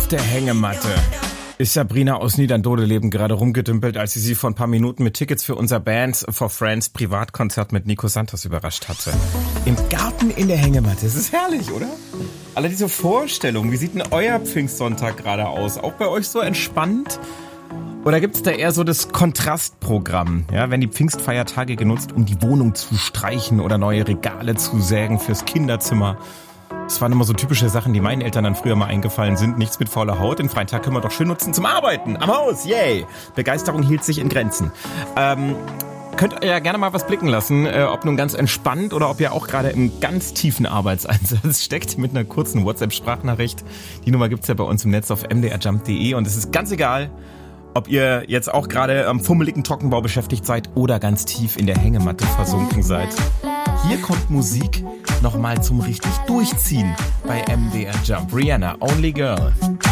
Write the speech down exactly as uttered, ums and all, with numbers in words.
Auf der Hängematte ist Sabrina aus Niederndodeleben gerade rumgedümpelt, als sie sie vor ein paar Minuten mit Tickets für unser Bands for Friends Privatkonzert mit Nico Santos überrascht hatte. Im Garten in der Hängematte. Das ist herrlich, oder? Alle diese Vorstellungen. Wie sieht denn euer Pfingstsonntag gerade aus? Auch bei euch so entspannt? Oder gibt's da eher so das Kontrastprogramm? Ja, werden die Pfingstfeiertage genutzt, um die Wohnung zu streichen oder neue Regale zu sägen fürs Kinderzimmer? Das waren immer so typische Sachen, die meinen Eltern dann früher mal eingefallen sind. Nichts mit fauler Haut, den freien Tag können wir doch schön nutzen zum Arbeiten. Am Haus, yay! Begeisterung hielt sich in Grenzen. Ähm, könnt ihr ja gerne mal was blicken lassen, äh, ob nun ganz entspannt oder ob ihr auch gerade im ganz tiefen Arbeitseinsatz steckt mit einer kurzen WhatsApp-Sprachnachricht. Die Nummer gibt's ja bei uns im Netz auf m d r jump punkt d e und es ist ganz egal, ob ihr jetzt auch gerade am fummeligen Trockenbau beschäftigt seid oder ganz tief in der Hängematte versunken seid. Hier kommt Musik nochmal zum richtig Durchziehen bei M D R Jump. Rihanna, Only Girl.